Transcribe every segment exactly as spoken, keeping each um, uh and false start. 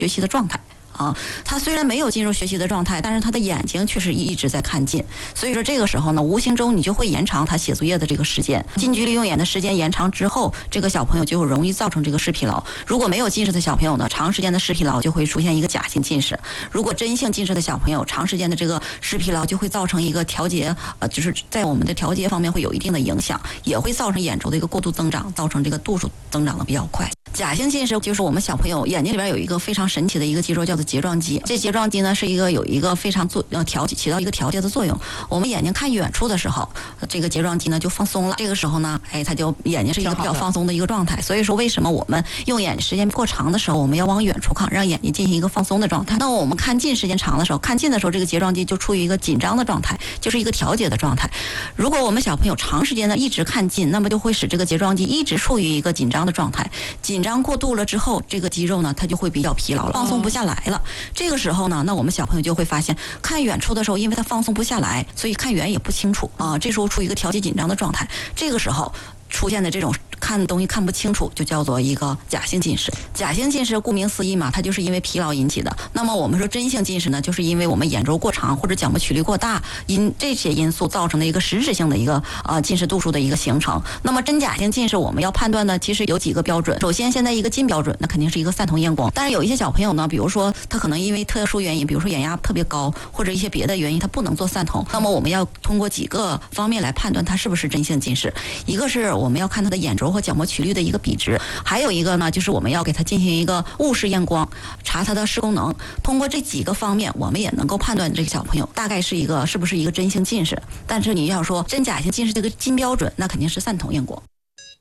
学习的状态。啊，他虽然没有进入学习的状态，但是他的眼睛确实一直在看近，所以说这个时候呢，无形中你就会延长他写作业的这个时间。近距离用眼的时间延长之后，这个小朋友就容易造成这个视疲劳。如果没有近视的小朋友呢，长时间的视疲劳就会出现一个假性近视；如果真性近视的小朋友，长时间的这个视疲劳就会造成一个调节，呃，就是在我们的调节方面会有一定的影响，也会造成眼轴的一个过度增长，造成这个度数增长的比较快。假性近视就是我们小朋友眼睛里边有一个非常神奇的一个肌肉，叫做睫状肌。这睫状肌呢是一个有一个非常作呃调起到一个调节的作用。我们眼睛看远处的时候，这个睫状肌呢就放松了。这个时候呢，哎，它就眼睛是一个比较放松的一个状态。所以说，为什么我们用眼时间过长的时候，我们要往远处看，让眼睛进行一个放松的状态？那我们看近时间长的时候，看近的时候，这个睫状肌就处于一个紧张的状态，就是一个调节的状态。如果我们小朋友长时间的一直看近，那么就会使这个睫状肌一直处于一个紧张的状态。紧张过度了之后，这个肌肉呢，它就会比较疲劳了，放松不下来了。这个时候呢，那我们小朋友就会发现，看远处的时候，因为它放松不下来，所以看远也不清楚啊。这时候处于一个调节紧张的状态，这个时候出现的这种看东西看不清楚，就叫做一个假性近视。假性近视顾名思义嘛，它就是因为疲劳引起的。那么我们说真性近视呢，就是因为我们眼轴过长或者角膜曲率过大，因这些因素造成的一个实质性的一个呃近视度数的一个形成。那么真假性近视我们要判断呢，其实有几个标准。首先，现在一个近标准，那肯定是一个散瞳验光。但是有一些小朋友呢，比如说他可能因为特殊原因，比如说眼压特别高，或者一些别的原因，他不能做散瞳。那么我们要通过几个方面来判断他是不是真性近视。一个是我们要看他的眼轴和角膜曲率的一个比值，还有一个呢，就是我们要给他进行一个雾视验光，查他的视功能。通过这几个方面，我们也能够判断这个小朋友大概是一个是不是一个真性近视。但是你要说真假性近视这个金标准，那肯定是散瞳验光。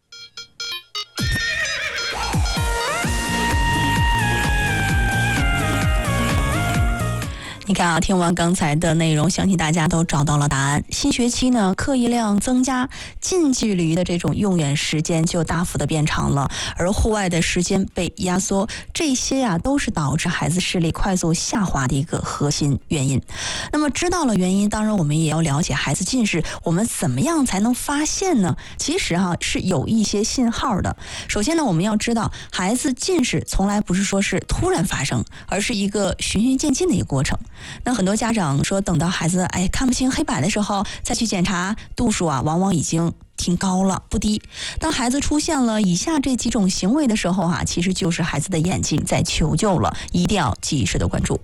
你看啊，听完刚才的内容，相信大家都找到了答案。新学期呢，课业量增加，近距离的这种用眼时间就大幅的变长了，而户外的时间被压缩，这些呀、啊、都是导致孩子视力快速下滑的一个核心原因。那么知道了原因，当然我们也要了解孩子近视，我们怎么样才能发现呢？其实哈、啊、是有一些信号的。首先呢，我们要知道孩子近视从来不是说是突然发生，而是一个循序渐进的一个过程。那很多家长说，等到孩子哎看不清黑板的时候再去检查，度数啊往往已经挺高了，不低。当孩子出现了以下这几种行为的时候啊，其实就是孩子的眼睛在求救了，一定要及时的关注。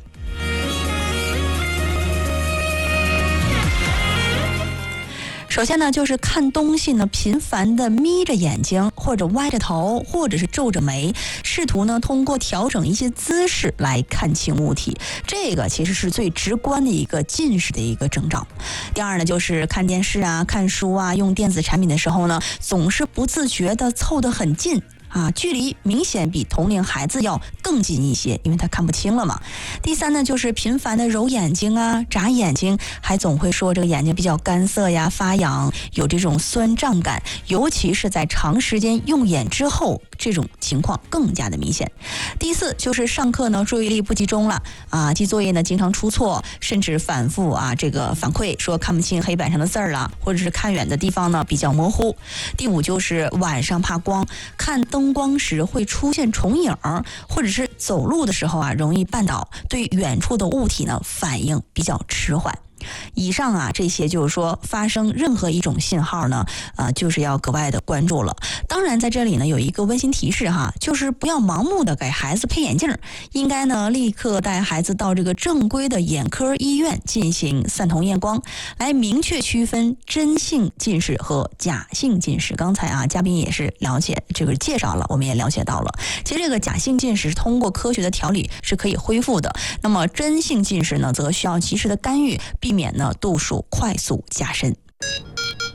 首先呢，就是看东西呢频繁的眯着眼睛，或者歪着头，或者是皱着眉，试图呢通过调整一些姿势来看清物体，这个其实是最直观的一个近视的一个征兆。第二呢，就是看电视啊、看书啊、用电子产品的时候呢，总是不自觉的凑得很近。啊，距离明显比同龄孩子要更近一些，因为他看不清了嘛。第三呢，就是频繁的揉眼睛啊、眨眼睛，还总会说这个眼睛比较干涩呀、发痒，有这种酸胀感，尤其是在长时间用眼之后，这种情况更加的明显。第四就是上课呢注意力不集中了啊，记作业呢经常出错，甚至反复啊这个反馈说看不清黑板上的字儿了，或者是看远的地方呢比较模糊。第五就是晚上怕光，看灯光时会出现重影，或者是走路的时候啊容易绊倒，对远处的物体呢反应比较迟缓。以上啊这些就是说发生任何一种信号呢呃就是要格外的关注了。当然在这里呢有一个温馨提示哈，就是不要盲目的给孩子配眼镜，应该呢立刻带孩子到这个正规的眼科医院进行散瞳验光，来明确区分真性近视和假性近视。刚才啊嘉宾也是了解这个介绍了，我们也了解到了，其实这个假性近视通过科学的调理是可以恢复的，那么真性近视呢则需要及时的干预，避免呢度数快速加深。